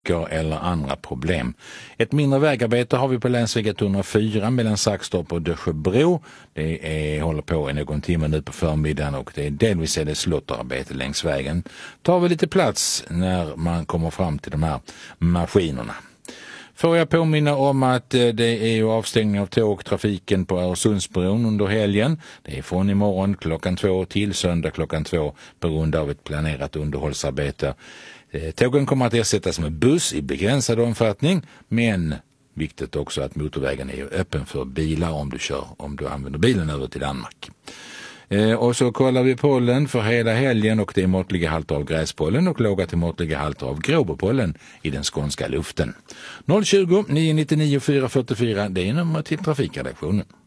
eller andra problem. Ett mindre vägarbete har vi på länsväg 104 mellan Saxtorp och Dösjebro. Håller på någon timme nu på förmiddagen och det är delvis slotterarbete längs vägen. Tar vi lite plats när man kommer fram till de här maskinerna. Får jag påminna om att det är ju avstängning av tågtrafiken på Öresundsbron under helgen. Det är från imorgon klockan 2 till söndag klockan 2 på grund av ett planerat underhållsarbete. Tågen kommer att ersättas med buss i begränsad omfattning, men viktigt också att motorvägen är öppen för bilar om du använder bilen över till Danmark. Och så kollar vi pollen för hela helgen och det är måttliga halter av gräspollen och låga till måttliga halter av gråbopollen i den skånska luften. 020 999 444, det är nummer till trafikredaktionen.